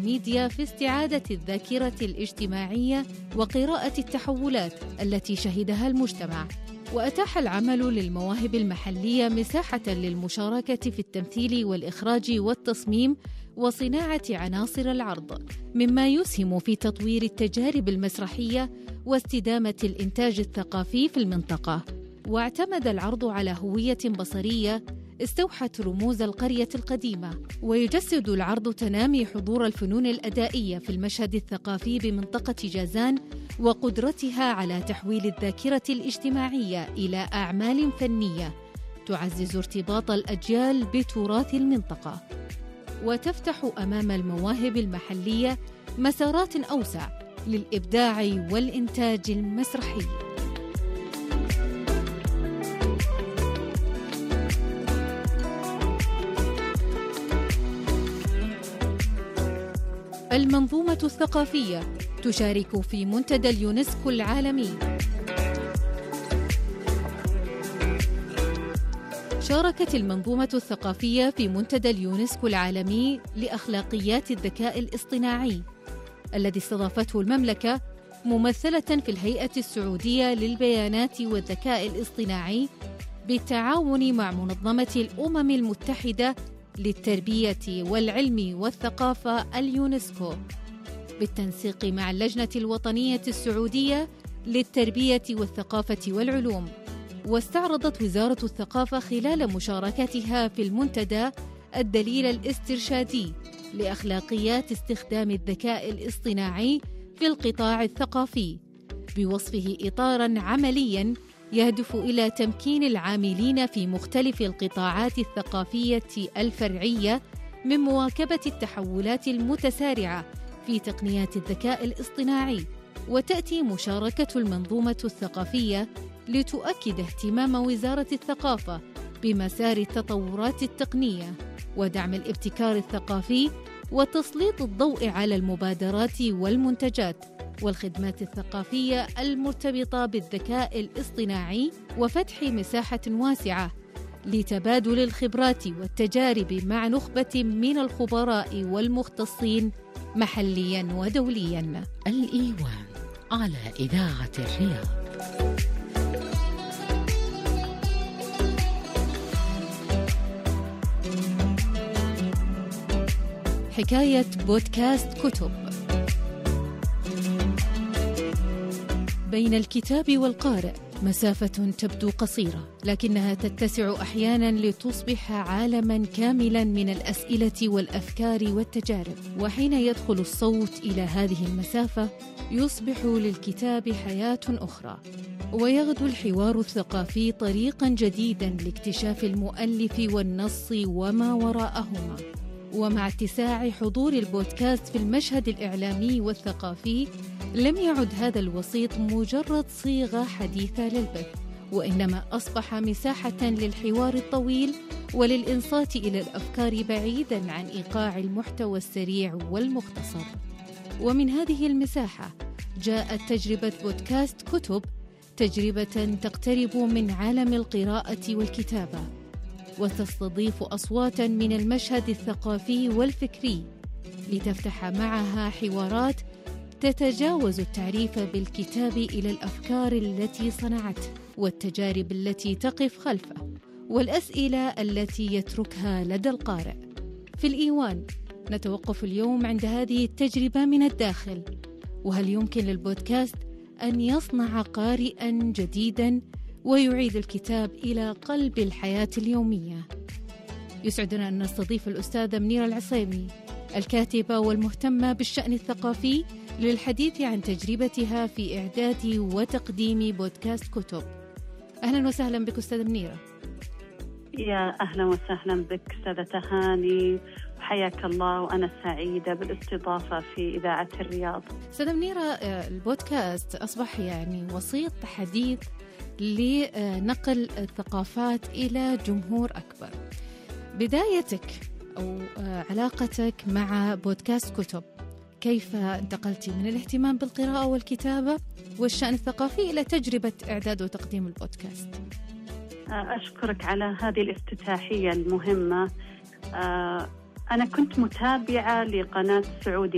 الميديا في استعادة الذاكرة الاجتماعية وقراءة التحولات التي شهدها المجتمع. وأتاح العمل للمواهب المحلية مساحة للمشاركة في التمثيل والإخراج والتصميم وصناعة عناصر العرض، مما يسهم في تطوير التجارب المسرحية واستدامة الإنتاج الثقافي في المنطقة. واعتمد العرض على هوية بصرية استوحت رموز القرية القديمة، ويجسد العرض تنامي حضور الفنون الأدائية في المشهد الثقافي بمنطقة جازان وقدرتها على تحويل الذاكرة الاجتماعية إلى أعمال فنية تعزز ارتباط الأجيال بتراث المنطقة، وتفتح أمام المواهب المحلية مسارات أوسع للإبداع والإنتاج المسرحي. المنظومة الثقافية تشارك في منتدى اليونسكو العالمي. شاركت المنظومة الثقافية في منتدى اليونسكو العالمي لأخلاقيات الذكاء الاصطناعي الذي استضافته المملكة، ممثلة في الهيئة السعودية للبيانات والذكاء الاصطناعي بالتعاون مع منظمة الأمم المتحدة للتربية والعلم والثقافة اليونسكو، بالتنسيق مع اللجنة الوطنية السعودية للتربية والثقافة والعلوم. واستعرضت وزارة الثقافة خلال مشاركتها في المنتدى الدليل الاسترشادي لأخلاقيات استخدام الذكاء الاصطناعي في القطاع الثقافي، بوصفه إطاراً عملياً يهدف إلى تمكين العاملين في مختلف القطاعات الثقافية الفرعية من مواكبة التحولات المتسارعة في تقنيات الذكاء الاصطناعي. وتأتي مشاركة المنظومة الثقافية لتؤكد اهتمام وزارة الثقافة بمسار التطورات التقنية ودعم الابتكار الثقافي وتسليط الضوء على المبادرات والمنتجات والخدمات الثقافية المرتبطة بالذكاء الاصطناعي، وفتح مساحة واسعة لتبادل الخبرات والتجارب مع نخبة من الخبراء والمختصين محلياً ودولياً. الإيوان على إذاعة الرياض. حكاية بودكاست كتب. بين الكتاب والقارئ مسافة تبدو قصيرة، لكنها تتسع أحياناً لتصبح عالماً كاملاً من الأسئلة والأفكار والتجارب. وحين يدخل الصوت إلى هذه المسافة يصبح للكتاب حياة أخرى، ويغدو الحوار الثقافي طريقاً جديداً لاكتشاف المؤلف والنص وما وراءهما. ومع اتساع حضور البودكاست في المشهد الإعلامي والثقافي، لم يعد هذا الوسيط مجرد صيغة حديثة للبث، وإنما أصبح مساحة للحوار الطويل وللإنصات إلى الأفكار بعيداً عن إيقاع المحتوى السريع والمختصر. ومن هذه المساحة جاءت تجربة بودكاست كتب، تجربة تقترب من عالم القراءة والكتابة، وتستضيف أصواتاً من المشهد الثقافي والفكري لتفتح معها حوارات تتجاوز التعريف بالكتاب إلى الأفكار التي صنعته والتجارب التي تقف خلفه والأسئلة التي يتركها لدى القارئ. في الإيوان نتوقف اليوم عند هذه التجربة من الداخل، وهل يمكن للبودكاست أن يصنع قارئاً جديداً ويعيد الكتاب إلى قلب الحياة اليومية؟ يسعدنا أن نستضيف الأستاذة منيرة العصيمي، الكاتبة والمهتمة بالشأن الثقافي، للحديث عن تجربتها في إعداد وتقديم بودكاست كتب. أهلا وسهلا بك أستاذة منيرة. يا أهلا وسهلا بك أستاذة تهاني، حياك الله، وأنا سعيدة بالاستضافة في إذاعة الرياض. أستاذة منيرة، البودكاست أصبح يعني وسيط حديث لنقل الثقافات إلى جمهور أكبر. بدايتك أو علاقتك مع بودكاست كتب، كيف انتقلتي من الاهتمام بالقراءة والكتابة والشأن الثقافي إلى تجربة إعداد وتقديم البودكاست؟ أشكرك على هذه الافتتاحية المهمة. أنا كنت متابعة لقناة سعودي